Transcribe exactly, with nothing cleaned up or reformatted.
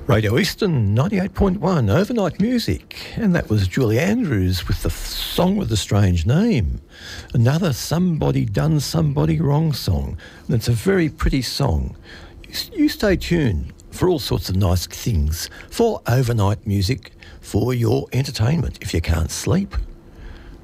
Radio Eastern ninety-eight point one, Overnight Music. And that was Julie Andrews with the song with a strange name. Another Somebody Done Somebody Wrong song. And it's a very pretty song. You stay tuned for all sorts of nice things, for overnight music, for your entertainment if you can't sleep.